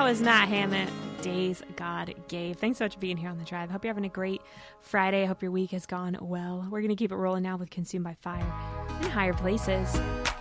That was Matt Hammett, Days God Gave. Thanks so much for being here on The Drive. Hope you're having a great Friday. I hope your week has gone well. We're going to keep it rolling now with Consumed by Fire in Higher Places.